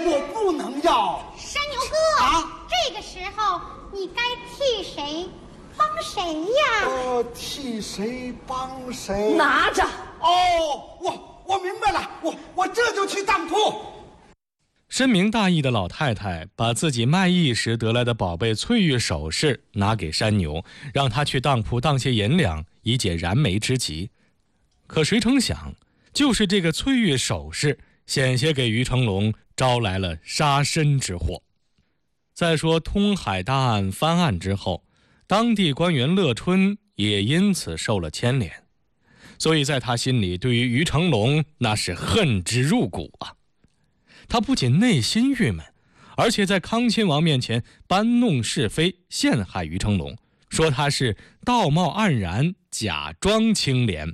我不能要。 山牛哥啊， 这个时候你该替谁帮谁呀？ 替谁帮谁？ 拿着。 哦，我明白了，我这就去当铺。 深明大义的老太太把自己卖艺时得来的宝贝翠玉首饰拿给山牛，让他去当铺当些银两，以解燃眉之急。可谁成想，就是这个翠玉首饰险些给于成龙招来了杀身之祸。再说通海大案翻案之后，当地官员乐春也因此受了牵连，所以在他心里对于于成龙那是恨之入骨啊。他不仅内心郁闷，而且在康亲王面前搬弄是非，陷害于成龙，说他是道貌岸然，假装清廉。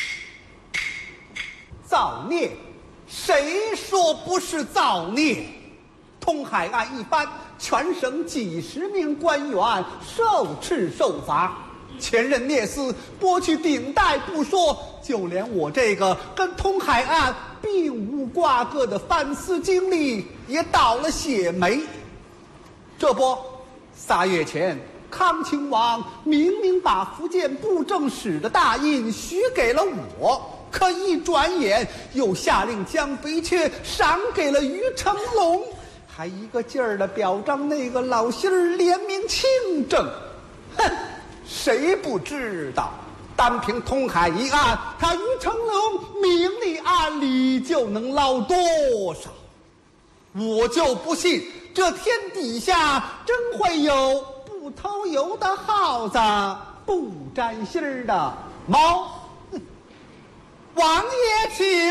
造孽！谁说不是造孽？通海案一翻，全省几十名官员受斥受罚，前任聂司剥去顶戴不说，就连我这个跟通海案并无瓜葛的反思经历也倒了血霉。这不，3月前康亲王明明把福建布政使的大印许给了我，可一转眼又下令将肥缺赏给了于成龙，还一个劲儿的表彰那个老心儿廉明清正。哼，谁不知道单凭通海一案，他于成龙明里暗里就能捞多少？我就不信这天底下真会有不偷油的耗子，不沾芯儿的猫。王爷请。